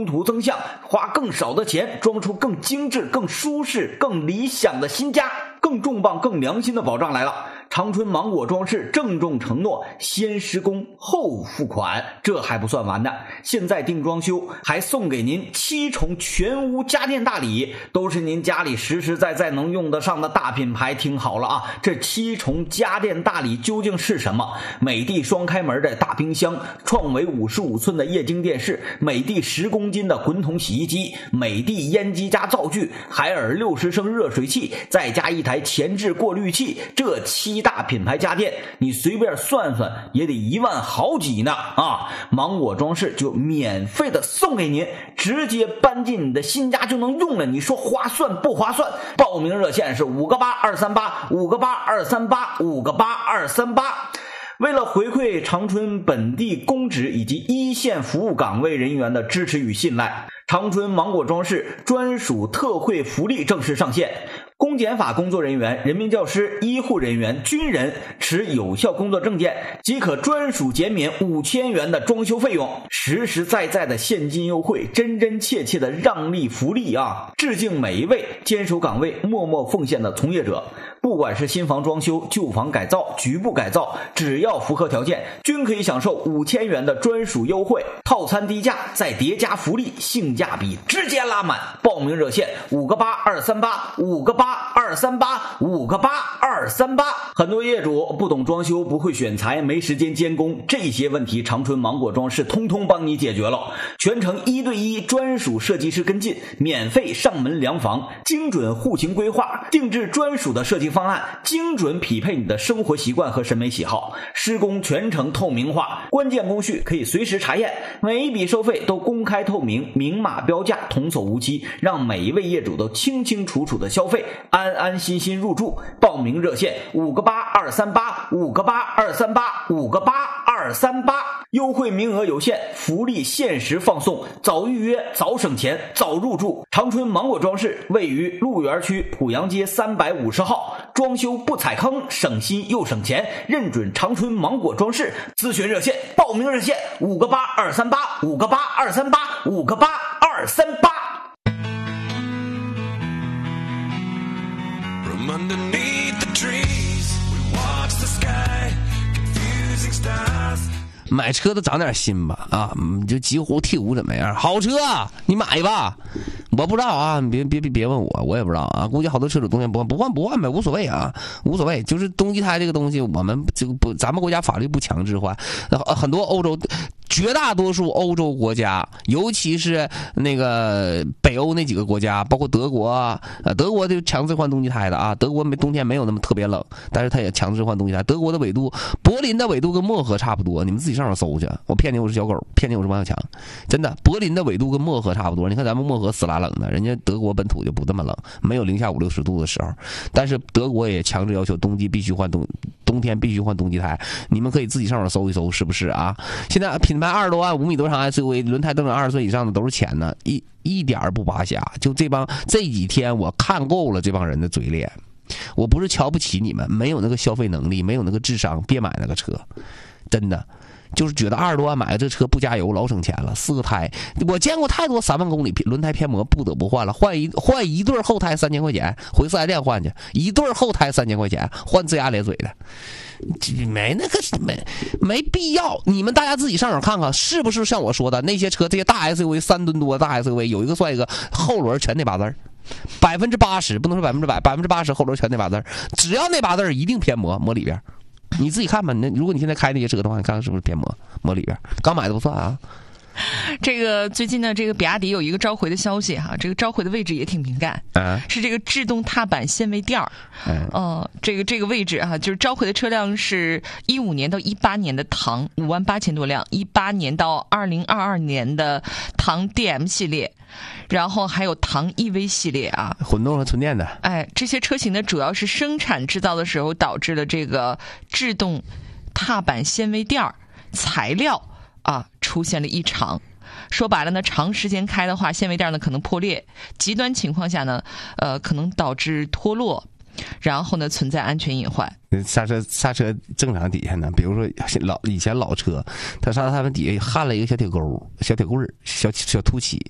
工图增项，花更少的钱装出更精致、更舒适、更理想的新家。更重磅、更良心的保障来了！长春芒果装饰郑重承诺，先施工后付款。这还不算完呢，现在定装修还送给您7重全屋家电大礼，都是您家里实实在在能用得上的大品牌。听好了啊，这7重家电大礼究竟是什么？美的双开门的大冰箱，创维55寸的液晶电视，美的10公斤的滚筒洗衣机，美的烟机加灶具，海尔60升热水器，再加一台前置过滤器，这7大品牌家电你随便算算也得1万好几呢啊！芒果装饰就免费的送给您，直接搬进你的新家就能用了，你说划算不划算？报名热线是5个8 238 5个8 238 5个8 238。为了回馈长春本地公职以及一线服务岗位人员的支持与信赖，长春芒果装饰专属特惠福利正式上线。公检法工作人员、人民教师、医护人员、军人持有效工作证件即可专属减免5000元的装修费用，实实在在的现金优惠，真真切切的让利福利啊！致敬每一位坚守岗位、默默奉献的从业者，不管是新房装修、旧房改造、局部改造，只要符合条件，均可以享受5000元的专属优惠，套餐低价再叠加福利，性价比直接拉满。报名热线5个8 238 5个8 238 5个8 238。很多业主不懂装修，不会选材，没时间监工，这些问题长春芒果装饰通通帮你解决了，全程1对1专属设计师跟进，免费上门量房，精准户型规划，定制专属的设计方案，精准匹配你的生活习惯和审美喜好，施工全程透明化，关键工序可以随时查验，每一笔收费都公开透明，明码标价，童叟无欺，让每一位业主都清清楚楚的消费，安安心心入住。报名热线5个8 238 5个8 238 5个8 238。优惠名额有限，福利限时放送，早预约早省钱早入住。长春芒果装饰位于鹿园区濮阳街350号，装修不踩坑，省心又省钱，认准长春芒果装饰。咨询热线报名热线5个8 238 5个8 238 5个8 238。 From underneath the trees, we watch the sky, confusing stars. 买车都长点心吧啊！就极狐 T5怎么样？好车，你买吧。我不知道啊，你别问我，我也不知道啊。估计好多车主冬天不换呗，无所谓啊，无所谓。就是冬季胎这个东西，我们这个不，咱们国家法律不强制换。很多欧洲，绝大多数欧洲国家，尤其是那个北欧那几个国家，包括德国啊，德国就强制换冬季胎的啊。德国冬天没有那么特别冷，但是它也强制换冬季胎。德国的纬度，柏林的纬度跟漠河差不多，你们自己上网搜去。我骗你我是小狗，骗你我是王小强，真的，柏林的纬度跟漠河差不多。你看咱们漠河死拉冷的，人家德国本土就不这么冷，没有零下5、60度的时候。但是德国也强制要求冬季必须换冬天必须换冬季胎，你们可以自己上网搜一搜，是不是啊？现在品牌20多万5米多长 SUV 轮胎都有20岁以上的都是钱呢，一点不拔瞎。就这几天我看够了这帮人的嘴脸，我不是瞧不起你们，没有那个消费能力，没有那个智商，别买那个车，真的。就是觉得20多万买这车不加油老省钱了，4个胎，我见过太多3万公里轮胎偏磨不得不换了，换一对后胎3000块钱，回4S店换去，一对后胎3000块钱，换龇牙咧嘴的，没必要。你们大家自己上网看看，是不是像我说的那些车，这些大 SUV 3吨多的大 SUV 有一个算一个，后轮全那8字，80%不能说100%，80%后轮全那8字，只要那8字一定偏磨里边。你自己看吧，如果你现在开那些车的话，你看看是不是偏磨里边？刚买的不算啊。 这个最近呢，这个比亚迪有一个召回的消息哈，这个召回的位置也挺敏感，是这个制动踏板纤维垫儿，这个位置哈，就是召回的车辆是15年到18年的唐58000多辆，18年到2022年的唐 DM 系列。然后还有唐 EV 系列啊， 混动和纯电的。 这些车型呢，主要是生产制造的时候导致了这个制动踏板纤维垫材料出现了异常。说白了呢，长时间开的话，纤维垫呢可能破裂，极端情况下呢，可能导致脱落。然后呢，存在安全隐患。 刹车正常底下呢，比如说以前老车，它刹车踏板底下焊了一个小铁钩、小铁棍、小凸起，